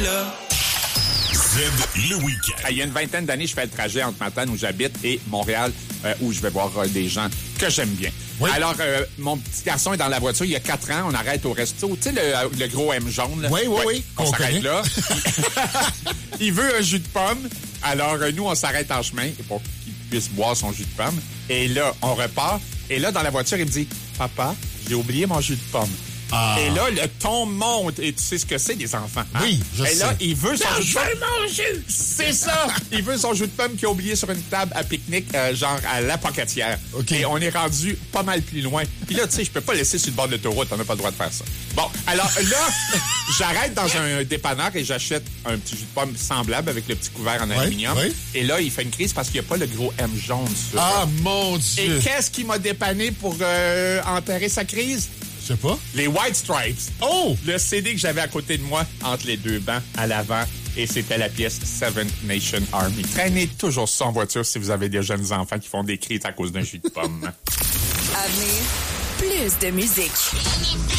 Le week-end. Il y a une vingtaine d'années, je fais le trajet entre Matane, où j'habite, et Montréal, où je vais voir des gens que j'aime bien. Oui. Alors, mon petit garçon est dans la voiture, il y a 4 ans, on arrête au resto. Tu sais, le gros M jaune, là? Oui. On s'arrête là. Il veut un jus de pomme. Alors, nous, on s'arrête en chemin pour qu'il puisse boire son jus de pomme. Et là, on repart. Et là, dans la voiture, il me dit, « Papa, j'ai oublié mon jus de pomme. » Et là, le ton monte. Et tu sais ce que c'est, les enfants. Hein? Oui, je sais. Et là, il veut son jus de pomme. Je vais le manger! C'est ça! Il veut son jus de pomme qu'il a oublié sur une table à pique-nique, genre à la Pocatière. OK. Et on est rendu pas mal plus loin. Puis là, tu sais, je peux pas laisser sur le bord de l'autoroute. On n'a pas le droit de faire ça. Bon, alors là, j'arrête dans un dépanneur et j'achète un petit jus de pomme semblable avec le petit couvert en aluminium. oui. Et là, il fait une crise parce qu'il n'y a pas le gros M jaune sur. Ah, mon Et Dieu! qu'est-ce qui m'a dépanné pour enterrer sa crise? Je sais pas. Les White Stripes. Oh! Le CD que j'avais à côté de moi, entre les deux bancs, à l'avant, et c'était la pièce Seven Nation Army. Traînez toujours ça en voiture si vous avez des jeunes enfants qui font des crises à cause d'un jus de pomme. À venir, plus de musique.